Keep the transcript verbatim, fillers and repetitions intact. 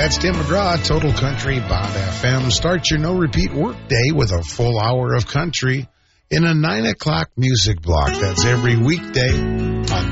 That's Tim McGraw, Total Country Bob F M. Start your no-repeat workday with a full hour of country in a nine o'clock music block. That's every weekday on